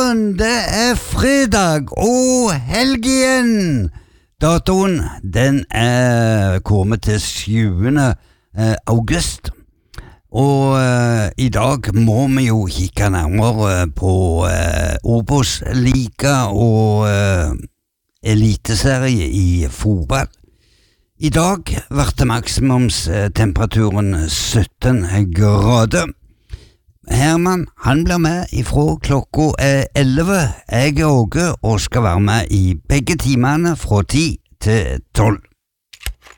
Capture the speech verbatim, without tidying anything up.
morgen, det er fredag og helg igjen. Datoen, den er kommet til sjuende august. Og uh, i dag må vi jo kikke nærmere på uh, Obos-liga og uh, eliteserie i fotball. I dag ble maksimumstemperaturen sytten grader. Herman, han blir med ifra klokka elleve. Jeg er Åge og skal være med i begge timene fra ti til tolv.